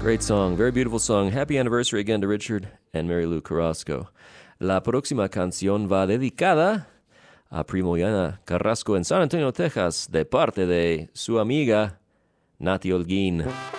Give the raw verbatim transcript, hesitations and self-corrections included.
Great song, very beautiful song. Happy anniversary again to Richard and Mary Lou Carrasco. La próxima canción va dedicada a Primo Yana Carrasco en San Antonio, Texas, de parte de su amiga Nati Holguín.